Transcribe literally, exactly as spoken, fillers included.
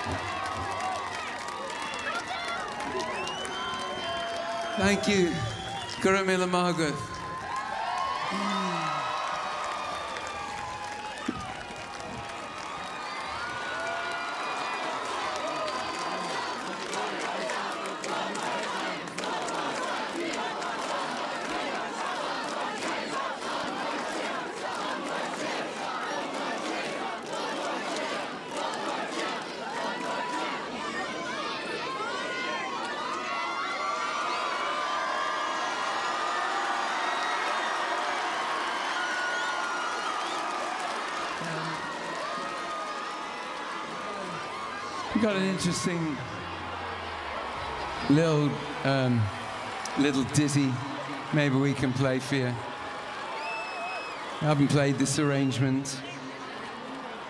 Thank you. Gurra Mila Margaret. We've got an interesting little, um, little ditty maybe we can play for you. I haven't played this arrangement.